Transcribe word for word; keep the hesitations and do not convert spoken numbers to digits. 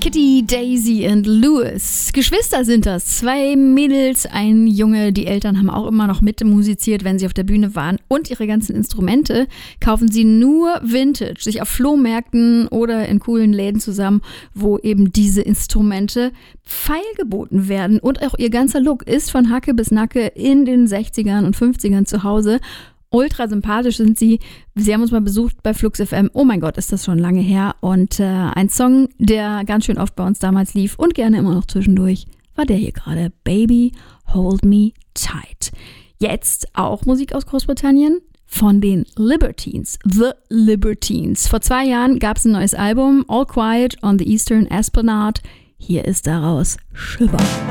Kitty, Daisy und Louis. Geschwister sind das. Zwei Mädels, ein Junge. Die Eltern haben auch immer noch mitmusiziert, wenn sie auf der Bühne waren. Und ihre ganzen Instrumente kaufen sie nur Vintage, sich auf Flohmärkten oder in coolen Läden zusammen, wo eben diese Instrumente feilgeboten werden. Und auch ihr ganzer Look ist von Hacke bis Nacke in den sechzigern und fünfzigern zu Hause. Ultra sympathisch sind sie. Sie haben uns mal besucht bei Flux F M. Oh mein Gott, ist das schon lange her. Und äh, ein Song, der ganz schön oft bei uns damals lief und gerne immer noch zwischendurch, war der hier gerade. Baby, Hold Me Tight. Jetzt auch Musik aus Großbritannien von den Libertines. The Libertines. Vor zwei Jahren gab es ein neues Album, All Quiet on the Eastern Esplanade. Hier ist daraus Shiver.